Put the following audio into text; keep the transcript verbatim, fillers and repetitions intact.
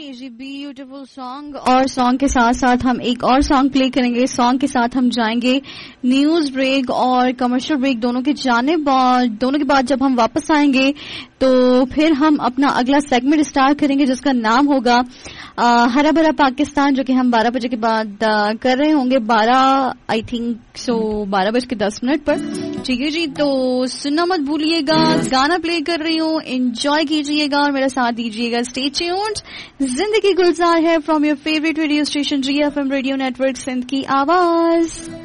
जी beautiful song. और song के साथ साथ हम एक और सॉन्ग प्ले करेंगे। सॉन्ग के साथ हम जाएंगे न्यूज ब्रेक और कमर्शियल ब्रेक, दोनों के जाने बाद दोनों के बाद जब हम वापस आएंगे तो फिर हम अपना अगला सेगमेंट स्टार्ट करेंगे जिसका नाम होगा आ, हरा भरा पाकिस्तान, जो कि हम बारह बजे के बाद आ, कर रहे होंगे, बारह आई थिंक सो बारह बज के दस मिनट पर। ठीक है जी, तो सुनना मत भूलिएगा, गाना प्ले कर रही हूँ, एंजॉय कीजिएगा और मेरा साथ दीजिएगा। स्टे ट्यून्ड, जिंदगी गुलजार है from your favourite radio station ji F M radio network Sindh की आवाज।